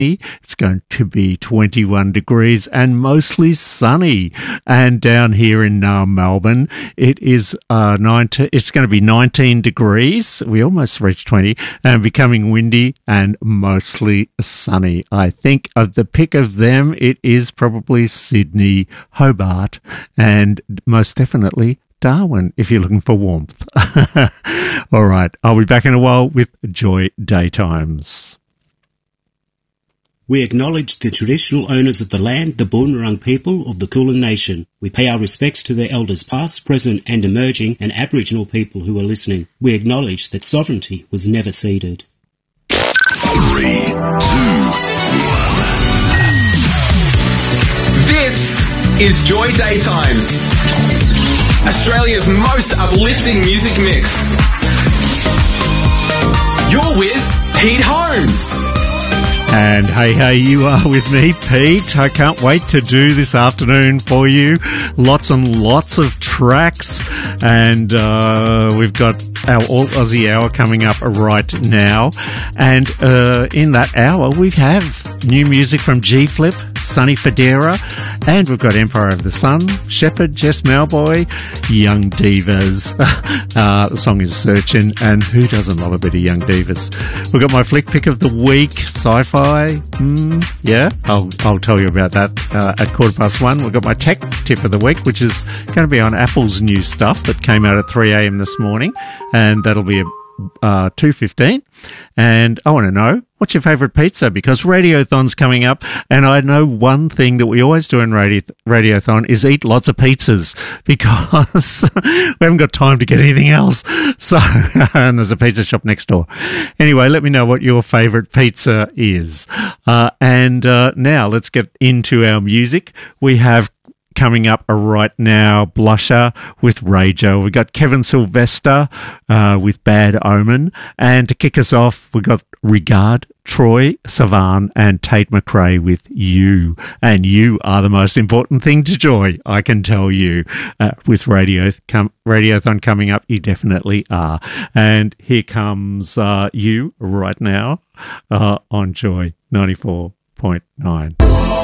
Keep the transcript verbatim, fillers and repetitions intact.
It's going to be twenty-one degrees and mostly sunny. And down here in uh, Melbourne, it is uh, nineteen, it's going to be nineteen degrees. We almost reached twenty, and becoming windy and mostly sunny. I think of the pick of them, it is probably Sydney, Hobart, and most definitely Darwin, if you're looking for warmth. All right, I'll be back in a while with Joy Daytimes. We acknowledge the traditional owners of the land, the Boonwurrung people of the Kulin Nation. We pay our respects to their elders past, present and emerging, and Aboriginal people who are listening. We acknowledge that sovereignty was never ceded. Three, two, one. This is Joy Daytimes, Australia's most uplifting music mix. You're with Pete Holmes. And hey, hey, you are with me, Pete. I can't wait to do this afternoon for you. Lots and lots of tracks. And uh, we've got our All Aussie Hour coming up right now. And uh, in that hour, we have new music from G-Flip, Sonny Fodera, and we've got Empire of the Sun, Shepherd, Jess Malboy, Young Divas. uh, the song is Searchin', and who doesn't love a bit of Young Divas? We've got my flick pick of the week, sci-fi. Mm, yeah, I'll I'll tell you about that uh, at quarter past one. We've got my tech tip of the week, which is going to be on Apple's new stuff that came out at three a.m. this morning, and that'll be a Uh, two fifteen. And I want to know, what's your favourite pizza? Because Radiothon's coming up, and I know one thing that we always do in Radio Radiothon is eat lots of pizzas, because we haven't got time to get anything else. So, and there's a pizza shop next door. Anyway, let me know what your favourite pizza is. Uh, and uh, now let's get into our music. We have coming up right now, Blusher with Rager. We've got Kevin Sylvester uh, with Bad Omen. And to kick us off, we've got Regard, Troy Sivan, and Tate McRae with You. And you are the most important thing to Joy, I can tell you. Uh, with Radio com- Radiothon coming up, you definitely are. And here comes uh, You right now uh, on Joy ninety-four point nine.